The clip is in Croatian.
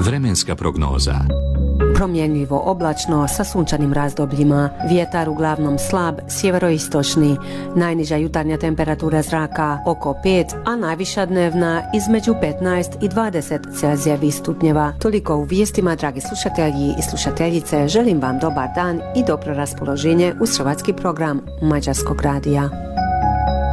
Vremenska prognoza. Promjenjivo oblačno sa sunčanim razdobljima, vjetar uglavnom slab, sjeveroistočni, najniža jutarnja temperatura zraka oko 5, a najviša dnevna između 15 i 20 celzijevih stupnjeva. Toliko u vijestima, dragi slušatelji i slušateljice, želim vam dobar dan i dobro raspoloženje uz hrvatski program Mađarskog radija.